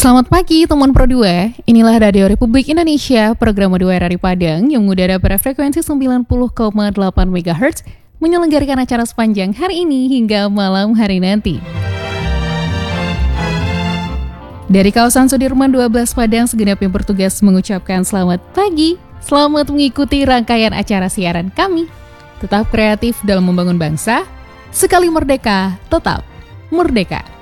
Selamat pagi teman Pro 2, inilah Radio Republik Indonesia, program Dua dari Padang yang mengudara pada frekuensi 90,8 MHz, menyelenggarakan acara sepanjang hari ini hingga malam hari nanti. Dari kawasan Sudirman 12 Padang, segenap yang bertugas mengucapkan selamat pagi, selamat mengikuti rangkaian acara siaran kami. Tetap kreatif dalam membangun bangsa, sekali merdeka, tetap merdeka.